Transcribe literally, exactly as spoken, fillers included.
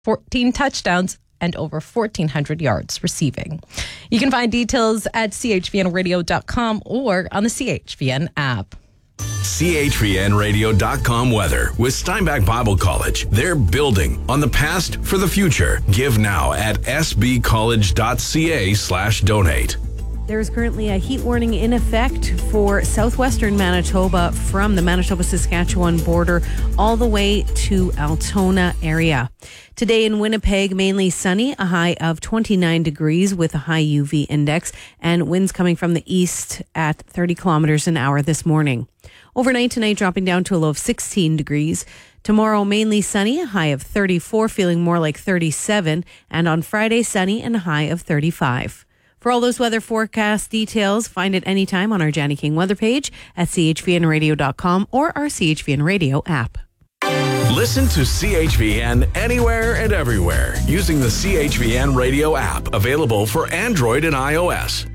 fourteen touchdowns, and over fourteen hundred yards receiving. You can find details at c h v n radio dot com or on the C H V N app. C H V N radio dot com weather with Steinbach Bible College. They're building on the past for the future. Give now at s b college dot c a slash donate. There's currently a heat warning in effect for southwestern Manitoba from the Manitoba-Saskatchewan border all the way to Altona area. Today in Winnipeg, mainly sunny, a high of twenty-nine degrees with a high U V index, and winds coming from the east at thirty kilometers an hour this morning. Overnight tonight, dropping down to a low of sixteen degrees. Tomorrow, mainly sunny, a high of thirty-four, feeling more like thirty-seven. And on Friday, sunny and a high of thirty-five. For all those weather forecast details, find it anytime on our Janny King weather page at c h v n radio dot com or our C H V N Radio app. Listen to C H V N anywhere and everywhere using the C H V N Radio app, available for Android and iOS.